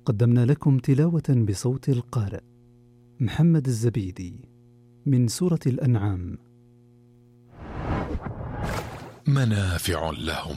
قدمنا لكم تلاوة بصوت القارئ محمد الزبيدي من سورة الأنعام. منافع لهم.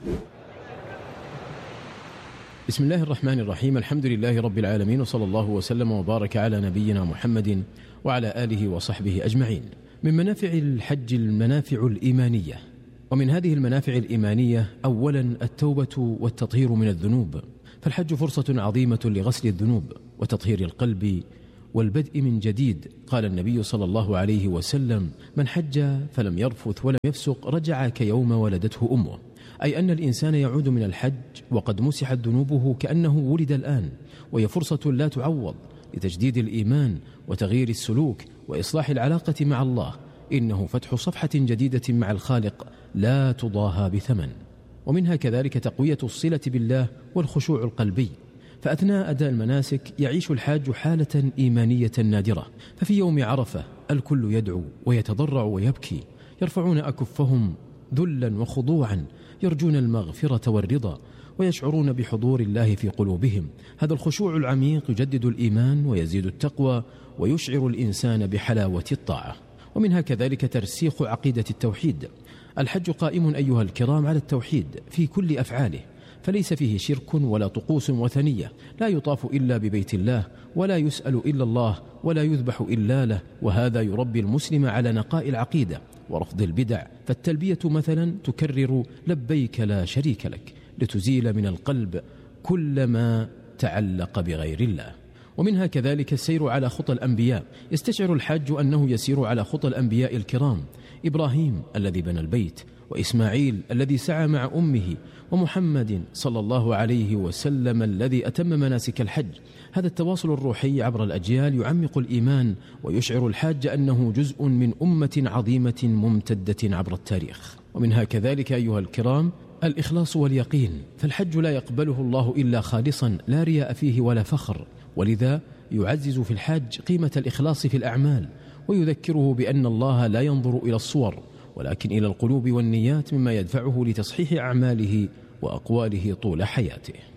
بسم الله الرحمن الرحيم. الحمد لله رب العالمين، وصلى الله وسلم وبارك على نبينا محمد وعلى آله وصحبه أجمعين. من منافع الحج المنافع الإيمانية، ومن هذه المنافع الإيمانية أولا التوبة والتطهير من الذنوب، فالحج فرصة عظيمة لغسل الذنوب وتطهير القلب والبدء من جديد. قال النبي صلى الله عليه وسلم: من حج فلم يرفث ولم يفسق رجع كيوم ولدته أمه، أي أن الإنسان يعود من الحج وقد مسحت ذنوبه كأنه ولد الآن، وهي فرصة لا تعوض لتجديد الإيمان وتغيير السلوك وإصلاح العلاقة مع الله. إنه فتح صفحة جديدة مع الخالق لا تضاهى بثمن. ومنها كذلك تقوية الصلة بالله والخشوع القلبي، فأثناء أداء المناسك يعيش الحاج حالة إيمانية نادرة. ففي يوم عرفة الكل يدعو ويتضرع ويبكي، يرفعون أكفهم ذلا وخضوعا، يرجون المغفرة والرضا، ويشعرون بحضور الله في قلوبهم. هذا الخشوع العميق يجدد الإيمان ويزيد التقوى ويشعر الإنسان بحلاوة الطاعة. ومنها كذلك ترسيخ عقيدة التوحيد. الحج قائم أيها الكرام على التوحيد في كل أفعاله، فليس فيه شرك ولا طقوس وثنية، لا يطاف إلا ببيت الله، ولا يسأل إلا الله، ولا يذبح إلا له. وهذا يربي المسلم على نقاء العقيدة ورفض البدع. فالتلبية مثلا تكرر لبيك لا شريك لك، لتزيل من القلب كل ما تعلق بغير الله. ومنها كذلك السير على خطى الأنبياء. يستشعر الحاج أنه يسير على خطى الأنبياء الكرام: إبراهيم الذي بنى البيت، وإسماعيل الذي سعى مع أمه، ومحمد صلى الله عليه وسلم الذي أتم مناسك الحج. هذا التواصل الروحي عبر الأجيال يعمق الإيمان ويشعر الحاج أنه جزء من أمة عظيمة ممتدة عبر التاريخ. ومنها كذلك أيها الكرام الإخلاص واليقين، فالحج لا يقبله الله إلا خالصا، لا رياء فيه ولا فخر. ولذا يعزز في الحاج قيمة الإخلاص في الأعمال، ويذكره بأن الله لا ينظر إلى الصور ولكن إلى القلوب والنيات، مما يدفعه لتصحيح أعماله وأقواله طول حياته.